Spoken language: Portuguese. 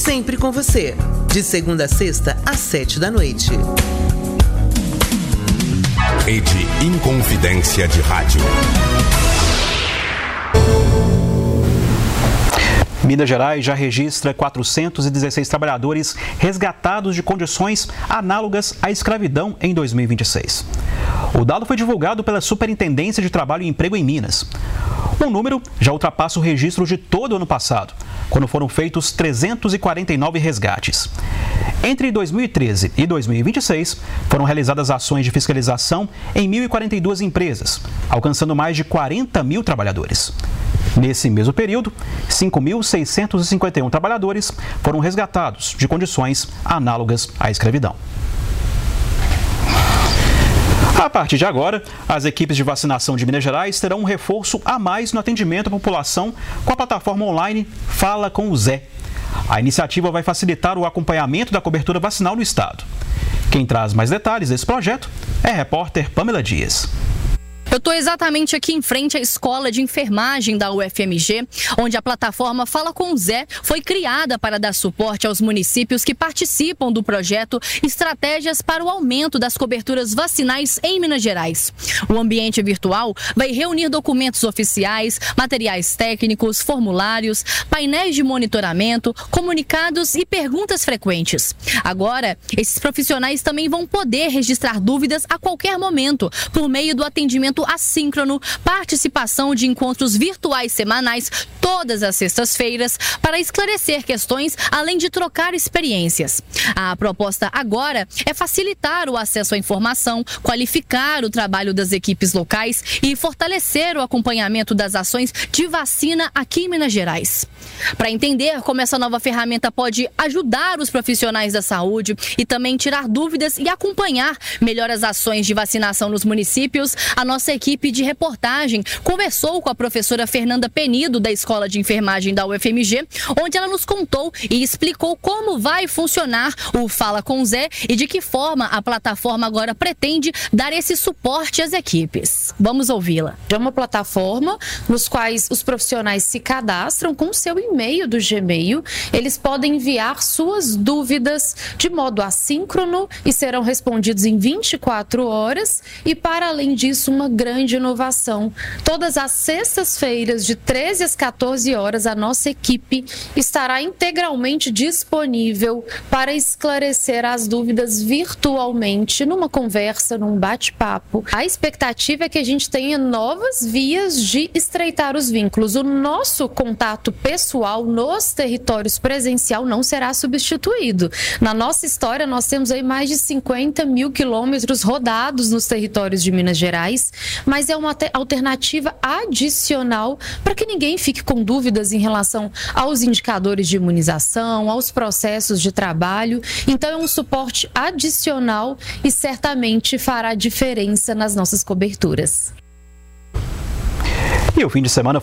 sempre com você. De segunda a sexta, às 7h. Rede Inconfidência de Rádio. Minas Gerais já registra 416 trabalhadores resgatados de condições análogas à escravidão em 2026. O dado foi divulgado pela Superintendência de Trabalho e Emprego em Minas. O número já ultrapassa o registro de todo o ano passado, quando foram feitos 349 resgates. Entre 2013 e 2026, foram realizadas ações de fiscalização em 1.042 empresas, alcançando mais de 40 mil trabalhadores. Nesse mesmo período, 5.651 trabalhadores foram resgatados de condições análogas à escravidão. A partir de agora, as equipes de vacinação de Minas Gerais terão um reforço a mais no atendimento à população com a plataforma online Fala com o Zé. A iniciativa vai facilitar o acompanhamento da cobertura vacinal no estado. Quem traz mais detalhes desse projeto é a repórter Pamela Dias. Eu estou exatamente aqui em frente à Escola de Enfermagem da UFMG, onde a plataforma Fala com o Zé foi criada para dar suporte aos municípios que participam do projeto Estratégias para o Aumento das Coberturas Vacinais em Minas Gerais. O ambiente virtual vai reunir documentos oficiais, materiais técnicos, formulários, painéis de monitoramento, comunicados e perguntas frequentes. Agora, esses profissionais também vão poder registrar dúvidas a qualquer momento, por meio do atendimento assíncrono, participação de encontros virtuais semanais todas as sextas-feiras para esclarecer questões, além de trocar experiências. A proposta agora é facilitar o acesso à informação, qualificar o trabalho das equipes locais e fortalecer o acompanhamento das ações de vacina aqui em Minas Gerais. Para entender como essa nova ferramenta pode ajudar os profissionais da saúde e também tirar dúvidas e acompanhar melhor as ações de vacinação nos municípios, a nossa equipe de reportagem conversou com a professora Fernanda Penido, da Escola de Enfermagem da UFMG, onde ela nos contou e explicou como vai funcionar o Fala com o Zé e de que forma a plataforma agora pretende dar esse suporte às equipes. Vamos ouvi-la. É uma plataforma nos quais os profissionais se cadastram com o seu e-mail do Gmail. Eles podem enviar suas dúvidas de modo assíncrono e serão respondidos em 24 horas. E, para além disso, uma grande inovação. Todas as sextas-feiras, de 13 às 14 horas, a nossa equipe estará integralmente disponível para esclarecer as dúvidas virtualmente, numa conversa, num bate-papo. A expectativa é que a gente tenha novas vias de estreitar os vínculos. O nosso contato pessoal nos territórios presencial não será substituído. Na nossa história, nós temos aí mais de 50 mil quilômetros rodados nos territórios de Minas Gerais, mas é uma alternativa adicional para que ninguém fique com dúvidas em relação aos indicadores de imunização, aos processos de trabalho. Então é um suporte adicional e certamente fará diferença nas nossas coberturas. E o fim de semana